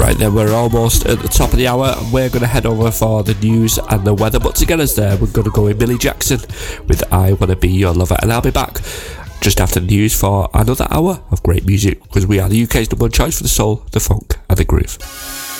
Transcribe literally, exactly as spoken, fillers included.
Right then, we're almost at the top of the hour and we're going to head over for the news and the weather, but to get us there we're going to go with Millie Jackson with I Wanna Be Your Lover, and I'll be back just after the news for another hour of great music, because we are the U K's number one choice for the soul, the funk and the groove.